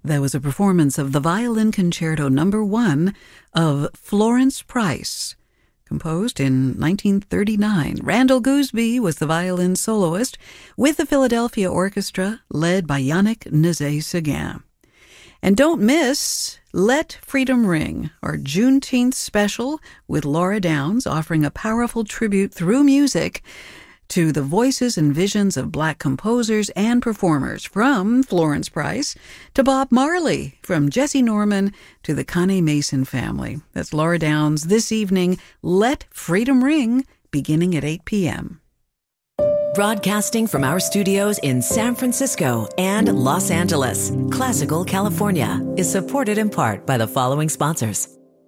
There was a performance of the Violin Concerto No. 1 of Florence Price, composed in 1939. Randall Gooseby was the violin soloist with the Philadelphia Orchestra, led by Yannick Nézet-Séguin. And don't miss Let Freedom Ring, our Juneteenth special with Laura Downs, offering a powerful tribute through music to the voices and visions of Black composers and performers, from Florence Price to Bob Marley, from Jesse Norman to the Connie Mason family. That's Laura Downs this evening. Let Freedom Ring, beginning at 8 p.m. Broadcasting from our studios in San Francisco and Los Angeles, Classical California is supported in part by the following sponsors.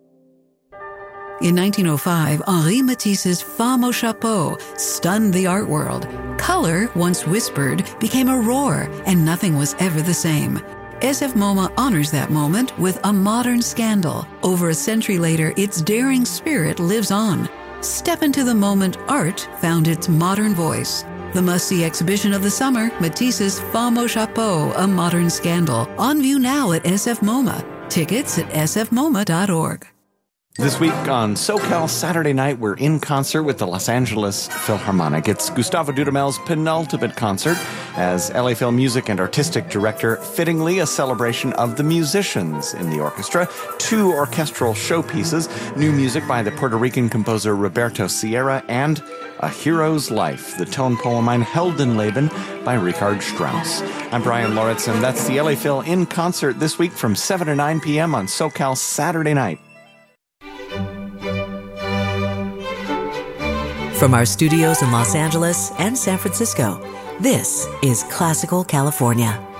In 1905, Henri Matisse's Femme au Chapeau stunned the art world. Color, once whispered, became a roar, and nothing was ever the same. SF MoMA honors that moment with a modern scandal. Over a century later, its daring spirit lives on. Step into the moment art found its modern voice. The must-see exhibition of the summer, Matisse's Femme au Chapeau, A Modern Scandal. On view now at SF MoMA. Tickets at sfmoma.org. This week on SoCal Saturday Night, we're in concert with the Los Angeles Philharmonic. It's Gustavo Dudamel's penultimate concert as LA Phil Music and Artistic Director, fittingly a celebration of the musicians in the orchestra. 2 orchestral showpieces, new music by the Puerto Rican composer Roberto Sierra, and A Hero's Life, the tone poem Ein Heldenleben by Richard Strauss. I'm Brian Lauritsen. That's the LA Phil in concert this week from 7 to 9 p.m. on SoCal Saturday Night. From our studios in Los Angeles and San Francisco, this is Classical California.